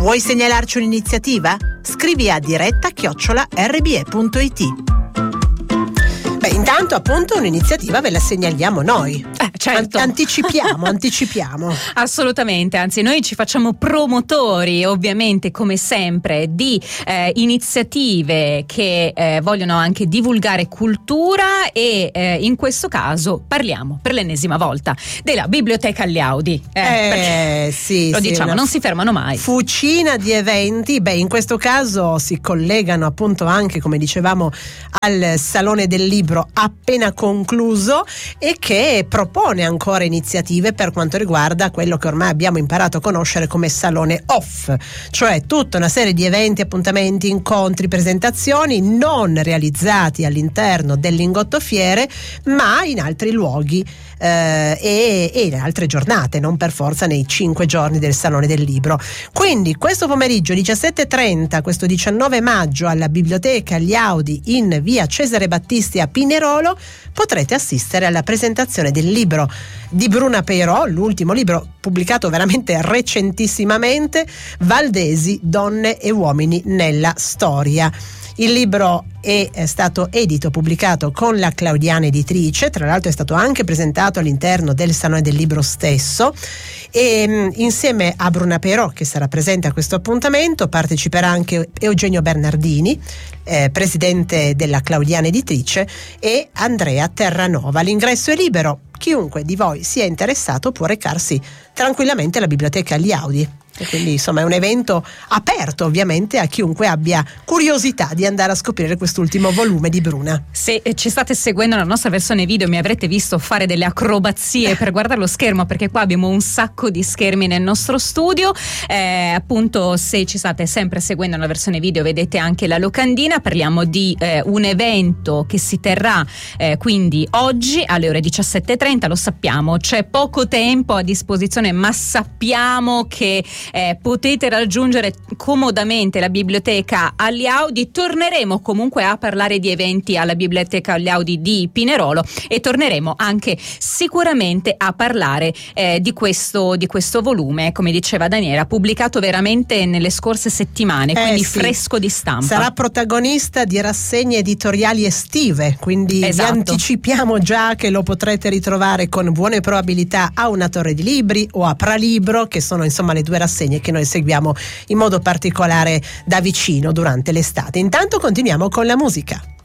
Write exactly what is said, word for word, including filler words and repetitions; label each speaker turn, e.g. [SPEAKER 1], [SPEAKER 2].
[SPEAKER 1] Vuoi segnalarci un'iniziativa? Scrivi a diretta chiocciola erre bi e punto it. Beh, intanto appunto un'iniziativa ve la segnaliamo noi.
[SPEAKER 2] Eh, certo.
[SPEAKER 1] An- anticipiamo, anticipiamo.
[SPEAKER 2] Assolutamente, anzi noi ci facciamo promotori ovviamente come sempre di eh, iniziative che eh, vogliono anche divulgare cultura e eh, in questo caso parliamo per l'ennesima volta della Biblioteca Agli-Audi.
[SPEAKER 1] Eh, eh sì,
[SPEAKER 2] lo
[SPEAKER 1] sì,
[SPEAKER 2] diciamo, non si fermano mai.
[SPEAKER 1] Fucina di eventi, beh in questo caso si collegano appunto anche, come dicevamo, al Salone del Libro appena concluso e che propone ancora iniziative per quanto riguarda quello che ormai abbiamo imparato a conoscere come Salone Off, cioè tutta una serie di eventi, appuntamenti, incontri, presentazioni non realizzati all'interno del Lingotto Fiere ma in altri luoghi eh, e, e in altre giornate, non per forza nei cinque giorni del Salone del Libro. Quindi questo pomeriggio diciassette e trenta, questo diciannove maggio, alla Biblioteca Agli-Audi in via Cesare Battisti a Pinerolo potrete assistere alla presentazione del libro di Bruna Peiró, l'ultimo libro pubblicato veramente recentissimamente, Valdesi, donne e uomini nella storia. Il libro è, è stato edito, pubblicato con la Claudiana Editrice, tra l'altro è stato anche presentato all'interno del Salone del Libro stesso e mh, insieme a Bruna Peiró, che sarà presente a questo appuntamento, parteciperà anche Eugenio Bernardini, eh, presidente della Claudiana Editrice, e Andrea Terranova. L'ingresso è libero, chiunque di voi sia interessato può recarsi tranquillamente alla Biblioteca Agli-Audi. E quindi insomma è un evento aperto ovviamente a chiunque abbia curiosità di andare a scoprire quest'ultimo volume di Bruna.
[SPEAKER 2] Se ci state seguendo la nostra versione video mi avrete visto fare delle acrobazie per guardare lo schermo, perché qua abbiamo un sacco di schermi nel nostro studio. Eh, appunto, se ci state sempre seguendo la versione video vedete anche la locandina. Parliamo di eh, un evento che si terrà eh, quindi oggi alle ore diciassette e trenta. Lo sappiamo, c'è poco tempo a disposizione, ma sappiamo che Eh, potete raggiungere comodamente la Biblioteca Agli-Audi. Torneremo comunque a parlare di eventi alla Biblioteca Agli-Audi di Pinerolo e torneremo anche sicuramente a parlare eh, di questo di questo volume, come diceva Daniela, pubblicato veramente nelle scorse settimane,
[SPEAKER 1] eh,
[SPEAKER 2] quindi
[SPEAKER 1] sì.
[SPEAKER 2] fresco di stampa.
[SPEAKER 1] Sarà protagonista di rassegne editoriali estive, quindi
[SPEAKER 2] esatto.
[SPEAKER 1] Vi anticipiamo già che lo potrete ritrovare con buone probabilità a Una Torre di Libri o a Pralibro, che sono insomma le due rassegne che noi seguiamo in modo particolare da vicino durante l'estate. Intanto continuiamo con la musica.